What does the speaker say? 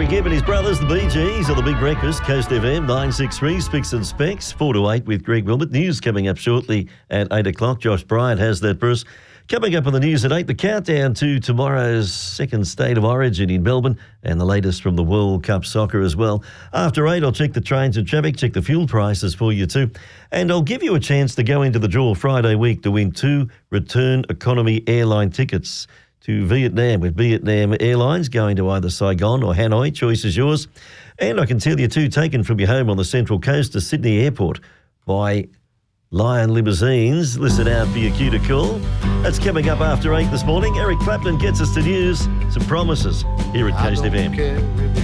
Eric Gibb and his brothers, the Bee Gees, on the Big Breakfast, Coast FM, 963, Spicks and Specs, 4 to 8 with Greg Wilmot. News coming up shortly at 8 o'clock. Josh Bryant has that for us. Coming up on the news at 8, the countdown to tomorrow's second State of Origin in Melbourne and the latest from the World Cup soccer as well. After 8, I'll check the trains and traffic, check the fuel prices for you too. And I'll give you a chance to go into the draw Friday week to win 2 return economy airline tickets to Vietnam with Vietnam Airlines, going to either Saigon or Hanoi. Choice is yours. And I can tell you too, taken from your home on the Central Coast to Sydney Airport by Lion Limousines. Listen out for your cue to call. That's coming up after 8 this morning. Eric Clapton gets us to news. Some promises here at Coast FM.